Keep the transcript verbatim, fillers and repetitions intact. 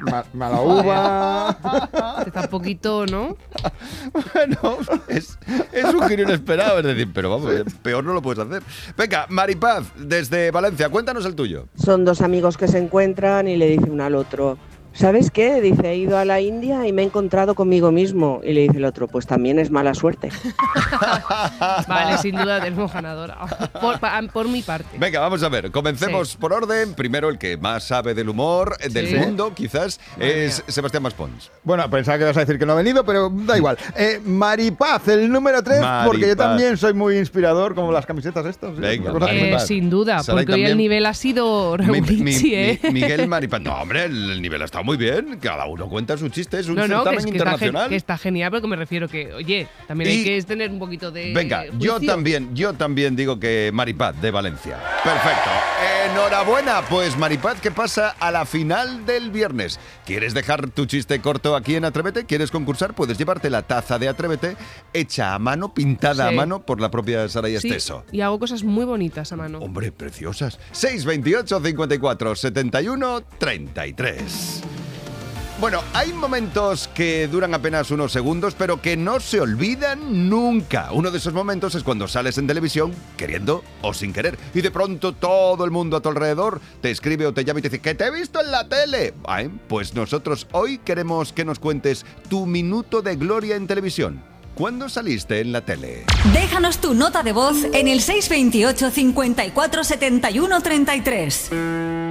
ma, mala uva. Está un poquito, ¿no? Bueno, es, es un giro inesperado, es decir, pero vamos, peor no lo puedes hacer. Venga, Maripaz, desde Valencia, cuéntanos el tuyo. Son dos amigos que se encuentran y le dice uno al otro: ¿sabes qué? Dice, he ido a la India y me he encontrado conmigo mismo. Y le dice el otro: pues también es mala suerte. Vale, sin duda tenemos ganadora. Por, por mi parte. Venga, vamos a ver, comencemos sí. por orden. Primero, el que más sabe del humor sí. del mundo, quizás, Madre es mía. Sebastián Maspons. Bueno, pensaba que ibas a decir que no ha venido, pero da igual. Eh, Maripaz, el número tres, Maripaz. Porque yo también soy muy inspirador, como las camisetas estas. Venga, eh, sin duda, Saray porque también. Hoy el nivel ha sido regulichi, mi, mi, ¿eh? Mi, Miguel Maripaz. No, hombre, el, el nivel ha estado muy bien. Cada uno cuenta su chiste, es un no, no, certamen que es, que internacional. Está, que está genial, pero que me refiero que, oye, también y, hay que tener un poquito de Venga, juicio. yo también, yo también digo que Maripaz, de Valencia. Perfecto. Enhorabuena, pues Maripaz, ¿qué pasa a la final del viernes? ¿Quieres dejar tu chiste corto aquí en Atrévete? ¿Quieres concursar? Puedes llevarte la taza de Atrévete hecha a mano, pintada sí. a mano por la propia Saray sí, Esteso. Y hago cosas muy bonitas a mano. Hombre, preciosas. seis veintiocho, cincuenta y cuatro, setenta y uno, treinta y tres. Bueno, hay momentos que duran apenas unos segundos, pero que no se olvidan nunca. Uno de esos momentos es cuando sales en televisión, queriendo o sin querer, y de pronto todo el mundo a tu alrededor te escribe o te llama y te dice que te he visto en la tele. Ay, pues nosotros hoy queremos que nos cuentes tu minuto de gloria en televisión. ¿Cuándo saliste en la tele? Déjanos tu nota de voz en el seis veintiocho, cincuenta y cuatro, setenta y uno, treinta y tres.